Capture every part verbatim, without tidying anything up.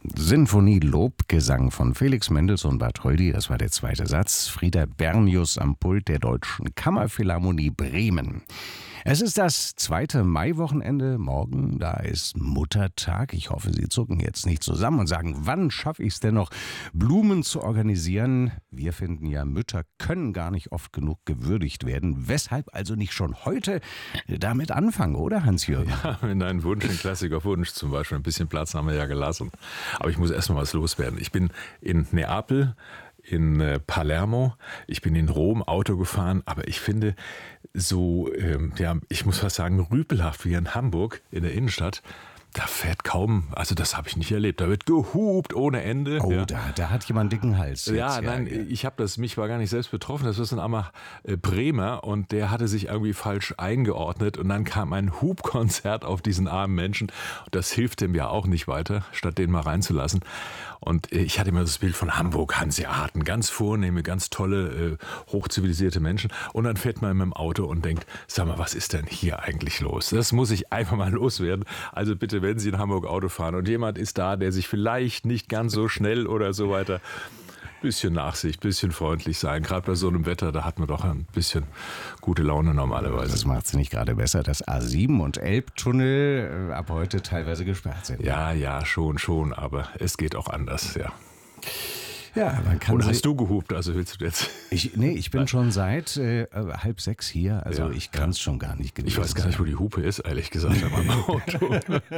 Sinfonie Lobgesang von Felix Mendelssohn Bartholdy, das war der zweite Satz. Frieda Bernius am Pult der Deutschen Kammerphilharmonie Bremen. Es ist das zweite Maiwochenende. Morgen, da ist Muttertag. Ich hoffe, Sie zucken jetzt nicht zusammen und sagen, wann schaffe ich es denn noch, Blumen zu organisieren? Wir finden ja, Mütter können gar nicht oft genug gewürdigt werden. Weshalb also nicht schon heute damit anfangen, oder Hans-Jürgen? Ja, wenn ein Wunsch, ein Klassikerwunsch zum Beispiel, ein bisschen Platz haben wir ja gelassen. Aber ich muss erst mal was loswerden. Ich bin in Neapel, in äh, Palermo, ich bin in Rom Auto gefahren, aber ich finde so, ähm, ja, ich muss fast sagen, rüpelhaft wie in Hamburg in der Innenstadt. Da fährt kaum, also das habe ich nicht erlebt. Da wird gehupt ohne Ende. Oh, ja. da, da hat jemand einen dicken Hals. Ja, jetzt, nein, ja. ich habe das, mich war gar nicht selbst betroffen. Das war so ein armer äh, Bremer und der hatte sich irgendwie falsch eingeordnet und dann kam ein Hubkonzert auf diesen armen Menschen. Und das hilft dem ja auch nicht weiter, statt den mal reinzulassen. Und äh, ich hatte immer das Bild von Hamburg, Hanseaten, ganz vornehme, ganz tolle, äh, hochzivilisierte Menschen. Und dann fährt man mit dem Auto und denkt, sag mal, was ist denn hier eigentlich los? Das muss ich einfach mal loswerden. Also bitte, wenn Sie in Hamburg Auto fahren und jemand ist da, der sich vielleicht nicht ganz so schnell oder so weiter, bisschen Nachsicht, bisschen freundlich sein. Gerade bei so einem Wetter, da hat man doch ein bisschen gute Laune normalerweise. Das macht es nicht gerade besser, dass A sieben und Elbtunnel ab heute teilweise gesperrt sind. Ja, ja, schon, schon, aber es geht auch anders, ja. Ja, man kann. Oder hast du gehupt? Also willst du jetzt? Ich, nee, ich bin schon seit äh, halb sechs hier, also Ja, ich kann es ja. schon gar nicht gewesen Ich weiß gar nicht, wo die Hupe ist, ehrlich gesagt, in meinem Auto.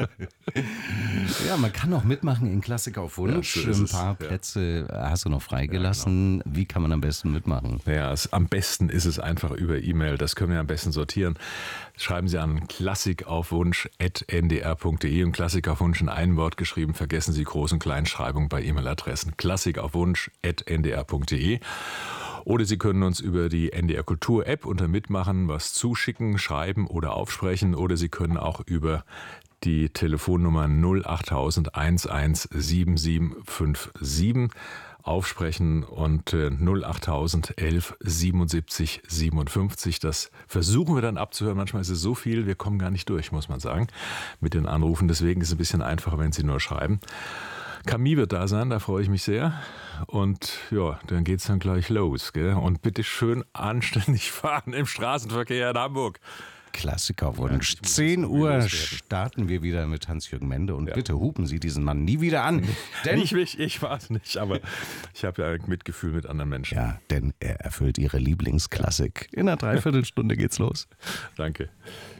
Ja, man kann auch mitmachen in Klassik auf Wunsch. Ja, so Ein ist paar es, ja. Plätze hast du noch freigelassen. Ja, genau. Wie kann man am besten mitmachen? Ja, es, am besten ist es einfach über E-Mail. Das können wir am besten sortieren. Schreiben Sie an klassikaufwunsch at n d r punkt d e und Klassik auf Wunsch in ein Wort geschrieben. Vergessen Sie Groß- und Kleinschreibung bei E-Mail-Adressen. klassikaufwunsch at n d r punkt d e. Oder Sie können uns über die N D R Kultur App unter Mitmachen was zuschicken, schreiben oder aufsprechen. Oder Sie können auch über die Telefonnummer null acht null null eins sieben sieben fünf sieben aufsprechen und äh, null acht null null elf siebenundsiebzig siebenundfünfzig. Das versuchen wir dann abzuhören. Manchmal ist es so viel, wir kommen gar nicht durch, muss man sagen, mit den Anrufen. Deswegen ist es ein bisschen einfacher, wenn Sie nur schreiben. Camille wird da sein, da freue ich mich sehr. Und ja, dann geht's dann gleich los. Gell? Und bitte schön anständig fahren im Straßenverkehr in Hamburg. Klassikerwunsch. Ja, zehn Uhr starten wir wieder mit Hans-Jürgen Mende und ja. bitte hupen Sie diesen Mann nie wieder an. Denn nicht mich, ich war es nicht, aber ich habe ja Mitgefühl mit anderen Menschen. Ja, denn er erfüllt Ihre Lieblingsklassik. In einer Dreiviertelstunde geht's los. Danke.